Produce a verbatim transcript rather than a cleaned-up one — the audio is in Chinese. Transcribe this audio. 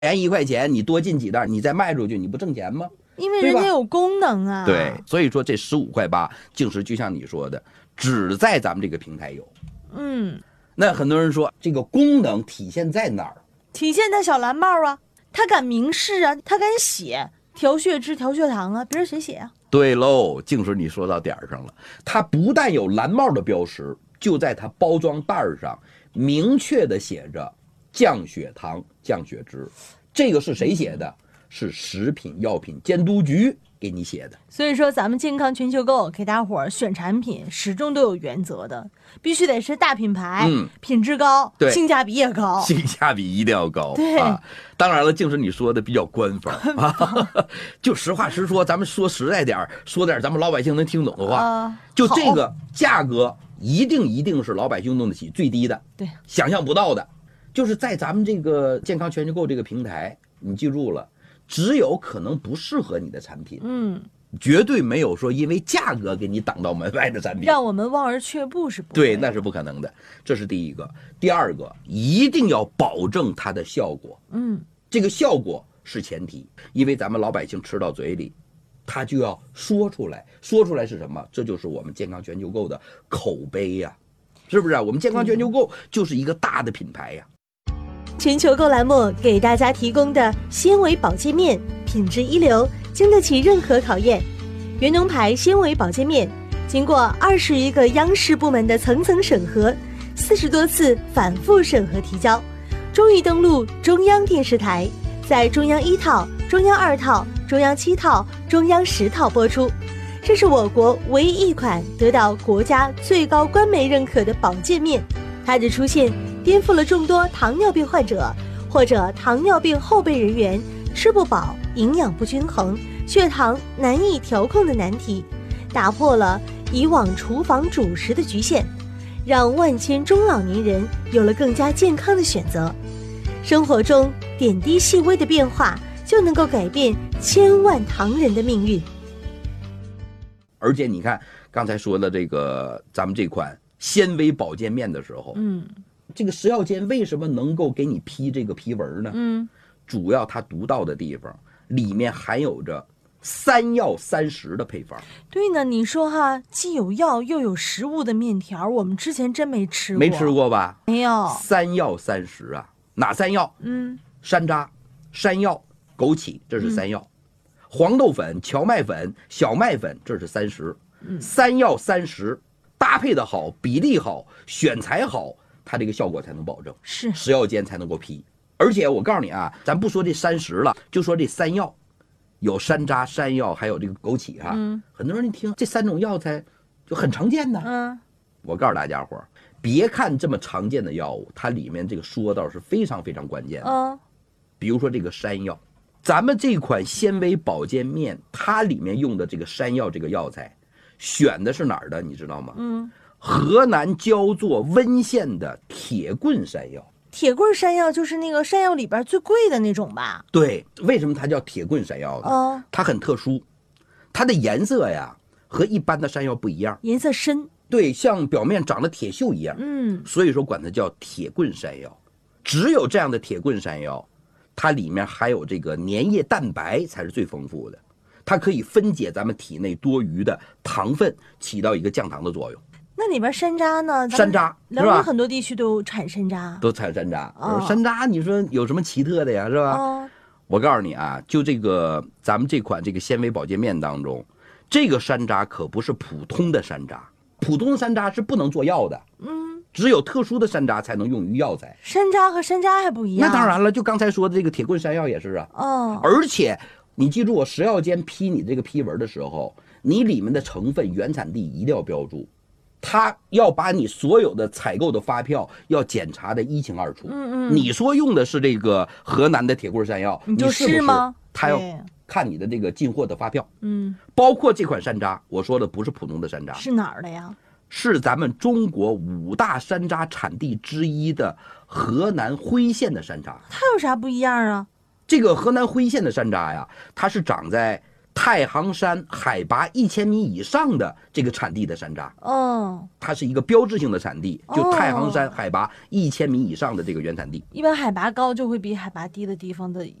便宜一块钱，你多进几袋，你再卖出去，你不挣钱吗？ 因为人家有功能啊。 对，所以说这十五块八，净是就像你说的，只在咱们这个平台有。 嗯， 那很多人说这个功能体现在哪儿？ 体现在小蓝帽啊，他敢明示啊，他敢写调血脂、调血糖啊，别人谁写啊？ 对喽，净是你说到点儿上了。它不但有蓝帽的标识，就在它包装袋上明确的写着降血糖、降血脂。这个是谁写的？是食品药品监督局给你写的。 所以说咱们健康全球购给大伙儿选产品始终都有原则的，必须得是大品牌，嗯，品质高，对，性价比也高， 性价比一定要高。 对啊，当然了，净是你说的比较官方啊，就实话实说，咱们说实在点说点咱们老百姓能听懂的话，呃、就这个价格一定一定是老百姓弄得起最低的， 对， 想象不到的，就是在咱们这个健康全球购这个平台，你记住了。只有可能不适合你的产品， 嗯， 绝对没有说因为价格给你挡到门外的产品， 让我们望而却步是不对，那是不可能的。这是第一个。第二个，一定要保证它的效果， 嗯， 这个效果是前提，因为咱们老百姓吃到嘴里，他就要说出来，说出来是什么？这就是我们健康全球购的口碑呀、啊，是不是、啊？我们健康全球购就是一个大的品牌呀、啊。 全球购栏目给大家提供的纤维保健面，品质一流，经得起任何考验。原农牌纤维保健面，经过二十余个央视部门的层层审核，四十多次反复审核提交，终于登陆中央电视台，在中央一套、中央二套、中央七套、中央十套播出。这是我国唯一一款得到国家最高官媒认可的保健面，它的出现颠覆了众多糖尿病患者或者糖尿病后备人员吃不饱、营养不均衡、血糖难以调控的难题，打破了以往厨房主食的局限，让万千中老年人有了更加健康的选择。生活中点滴细微的变化，就能够改变千万唐人的命运。 而且你看刚才说的这个咱们这款纤维保健面的时候， 嗯。 这个食药监为什么能够给你批这个批文呢？ 嗯， 主要它独到的地方，里面含有着三药三食的配方。 对呢，你说哈，既有药又有食物的面条，我们之前真没吃过。 没吃过吧？ 没有。 三药三食啊，哪三药？ 嗯， 山楂、山药、枸杞，这是三药。嗯、黄豆粉、荞麦粉、小麦粉，这是三食。 嗯， 三药三食搭配的好，比例好，选材好。它这个效果才能保证， 是食药监才能够批。而且我告诉你啊，咱不说这三食了，就说这三药，有山楂、山药，还有这个枸杞啊。 嗯， 很多人一听这三种药材就很常见的。 嗯， 我告诉大家伙，别看这么常见的药物，它里面这个说道是非常非常关键的。 嗯， 比如说这个山药，咱们这款纤维保健面，它里面用的这个山药这个药材，选的是哪儿的？你知道吗？ 嗯。 河南焦作温县的铁棍山药。 铁棍山药就是那个山药里边最贵的那种吧？ 对，为什么它叫铁棍山药呢？ 哦， 它很特殊，它的颜色呀和一般的山药不一样， 颜色深。 对，像表面长了铁锈一样。 嗯， 所以说管它叫铁棍山药。只有这样的铁棍山药，它里面含有这个粘液蛋白才是最丰富的，它可以分解咱们体内多余的糖分，起到一个降糖的作用。 那里边山楂呢？ 山楂辽宁很多地区都产山楂， 都产山楂。 哦、 山楂，你说有什么奇特的呀？是吧？ 哦、 我告诉你啊，就这个咱们这款这个纤维保健面当中，这个山楂可不是普通的山楂，普通的山楂是不能做药的。 嗯， 只有特殊的山楂才能用于药材。 山楂和山楂还不一样。 那当然了，就刚才说的这个铁棍山药也是啊。 哦， 而且你记住，我食药监批你这个批文的时候，你里面的成分原产地一定要标注。他要把你所有的采购的发票要检查的一清二楚。 嗯嗯， 你说用的是这个河南的铁棍山药， 你就是吗？ 他要看你的这个进货的发票。 嗯， 包括这款山楂，我说的不是普通的山楂， 是哪儿的呀？ 是咱们中国五大山楂产地之一的河南辉县的山楂。 它有啥不一样啊？ 这个河南辉县的山楂呀，它是长在太行山海拔一千米以上的这个产地的山楂， 哦， 它是一个标志性的产地，就哦太行山海拔一千米以上的这个原产地。 一般海拔高就会比海拔低的地方的